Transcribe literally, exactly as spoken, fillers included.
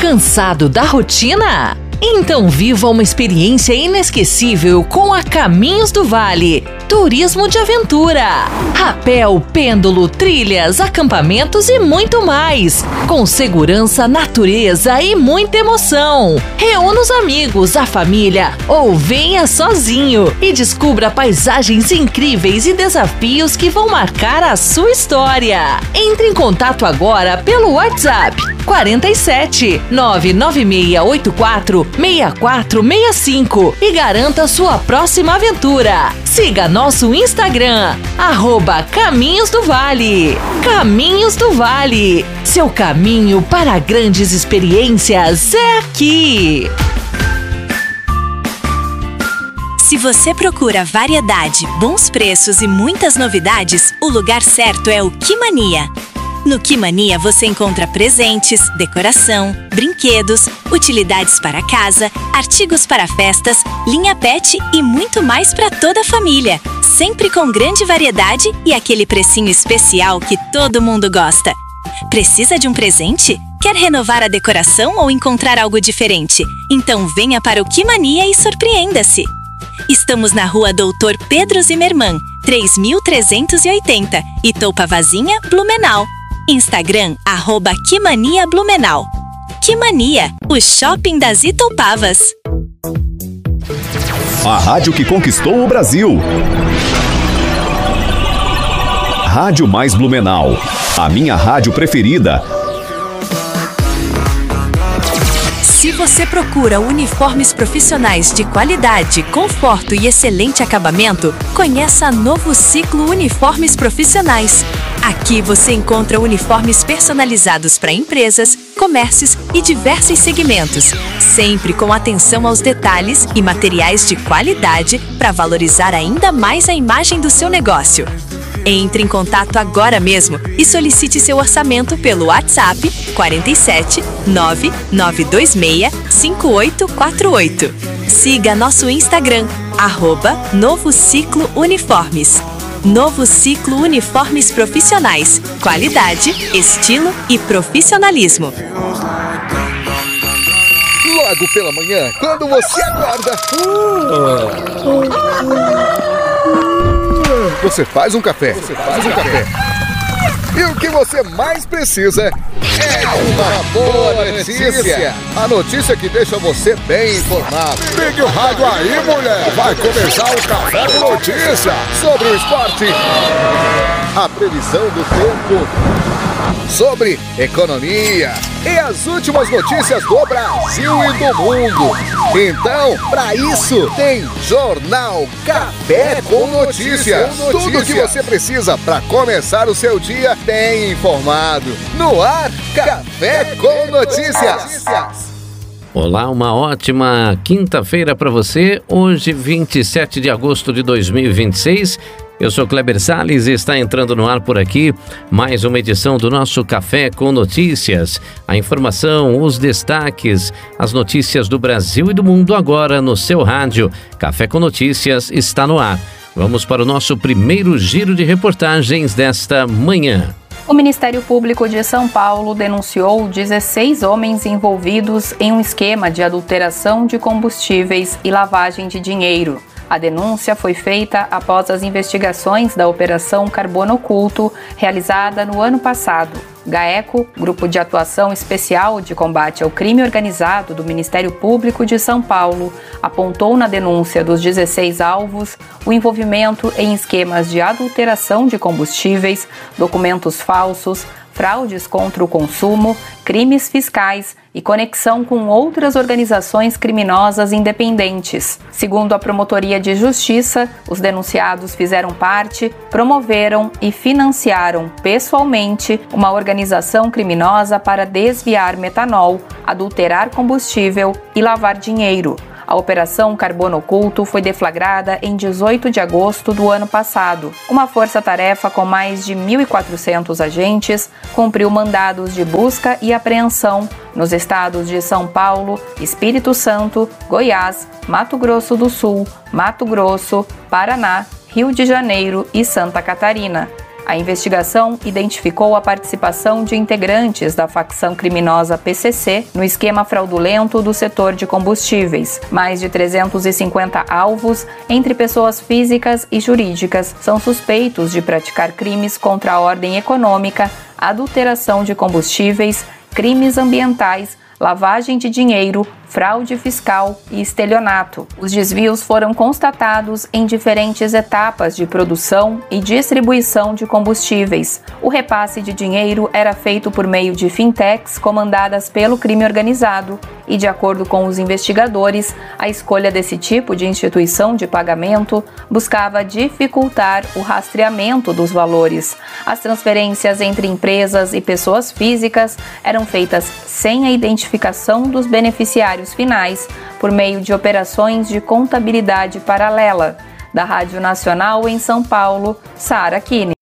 Cansado da rotina? Então viva uma experiência inesquecível com a Caminhos do Vale. Turismo de aventura, rapel, pêndulo, trilhas, acampamentos e muito mais. Com segurança, natureza e muita emoção. Reúna os amigos, a família ou venha sozinho e descubra paisagens incríveis e desafios que vão marcar a sua história. Entre em contato agora pelo WhatsApp quarenta e sete, nove nove seis oito quatro, seis quatro seis cinco e garanta sua próxima aventura. Siga nosso Instagram, arroba Caminhos do Vale. Caminhos do Vale, seu caminho para grandes experiências é aqui. Se você procura variedade, bons preços e muitas novidades, o lugar certo é o Quimania. No Quimania você encontra presentes, decoração, brinquedos, utilidades para casa, artigos para festas, linha pet e muito mais para toda a família. Sempre com grande variedade e aquele precinho especial que todo mundo gosta. Precisa de um presente? Quer renovar a decoração ou encontrar algo diferente? Então venha para o Quimania e surpreenda-se! Estamos na rua Doutor Pedro Zimmermann, três mil trezentos e oitenta, Itopavazinha, Blumenau. Instagram, arroba Quimania Blumenau. Quimania, o shopping das Itopavas. A rádio que conquistou o Brasil. Rádio Mais Blumenau. A minha rádio preferida. Se você procura uniformes profissionais de qualidade, conforto e excelente acabamento, conheça a Novo Ciclo Uniformes Profissionais. Aqui você encontra uniformes personalizados para empresas, comércios e diversos segmentos, sempre com atenção aos detalhes e materiais de qualidade para valorizar ainda mais a imagem do seu negócio. Entre em contato agora mesmo e solicite seu orçamento pelo WhatsApp quarenta e sete, nove nove dois seis, cinco oito quatro oito. Siga nosso Instagram, arroba Novo Ciclo Uniformes. Novo Ciclo Uniformes Profissionais. Qualidade, estilo e profissionalismo. Logo pela manhã, quando você acorda, você faz um café. Você faz um café. E o que você mais precisa é uma boa notícia. A notícia que deixa você bem informado. Ligue o rádio aí, mulher. Vai começar o Café com Notícia. Sobre o esporte, a previsão do tempo, sobre economia e as últimas notícias do Brasil e do mundo. Então, para isso, tem Jornal Café com Notícias. Tudo que você precisa para começar o seu dia bem informado. No ar, Café com Notícias. Olá, uma ótima quinta-feira para você. Hoje, vinte e sete de agosto de dois mil e vinte e seis. Eu sou Kleber Salles e está entrando no ar por aqui mais uma edição do nosso Café com Notícias. A informação, os destaques, as notícias do Brasil e do mundo agora no seu rádio. Café com Notícias está no ar. Vamos para o nosso primeiro giro de reportagens desta manhã. O Ministério Público de São Paulo denunciou dezesseis homens envolvidos em um esquema de adulteração de combustíveis e lavagem de dinheiro. A denúncia foi feita após as investigações da Operação Carbono Oculto, realizada no ano passado. GAECO, Grupo de Atuação Especial de Combate ao Crime Organizado do Ministério Público de São Paulo, apontou na denúncia dos dezesseis alvos o envolvimento em esquemas de adulteração de combustíveis, documentos falsos, fraudes contra o consumo, crimes fiscais e conexão com outras organizações criminosas independentes. Segundo a Promotoria de Justiça, os denunciados fizeram parte, promoveram e financiaram pessoalmente uma organização criminosa para desviar metanol, adulterar combustível e lavar dinheiro. A Operação Carbono Oculto foi deflagrada em dezoito de agosto do ano passado. Uma força-tarefa com mais de mil e quatrocentos agentes cumpriu mandados de busca e apreensão nos estados de São Paulo, Espírito Santo, Goiás, Mato Grosso do Sul, Mato Grosso, Paraná, Rio de Janeiro e Santa Catarina. A investigação identificou a participação de integrantes da facção criminosa P C C no esquema fraudulento do setor de combustíveis. Mais de trezentos e cinquenta alvos, entre pessoas físicas e jurídicas, são suspeitos de praticar crimes contra a ordem econômica, adulteração de combustíveis, crimes ambientais, lavagem de dinheiro, fraude fiscal e estelionato. Os desvios foram constatados em diferentes etapas de produção e distribuição de combustíveis. O repasse de dinheiro era feito por meio de fintechs comandadas pelo crime organizado e, de acordo com os investigadores, a escolha desse tipo de instituição de pagamento buscava dificultar o rastreamento dos valores. As transferências entre empresas e pessoas físicas eram feitas sem a identificação dos beneficiários finais, por meio de operações de contabilidade paralela. Da Rádio Nacional em São Paulo, Sara Kine.